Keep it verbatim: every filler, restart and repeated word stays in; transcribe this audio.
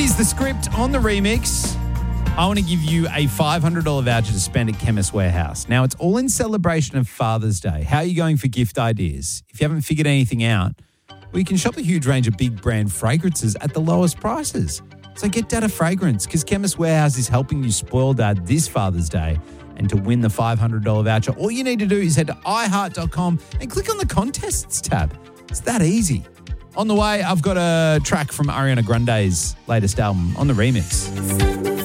is the script on the remix. I want to give you a five hundred dollars voucher to spend at Chemist Warehouse. Now, it's all in celebration of Father's Day. How are you going for gift ideas? If you haven't figured anything out, well, you can shop a huge range of big brand fragrances at the lowest prices. So get Dad a fragrance because Chemist Warehouse is helping you spoil Dad this Father's Day. And to win the five hundred dollars voucher, all you need to do is head to i heart dot com and click on the contests tab. It's that easy. On the way, I've got a track from Ariana Grande's latest album on the remix.